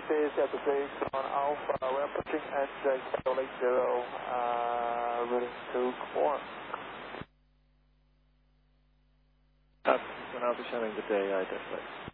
is at the base on Alpha. We're approaching NJ Echo Lake 0, routing to Quark. And I'll be showing the day, definitely.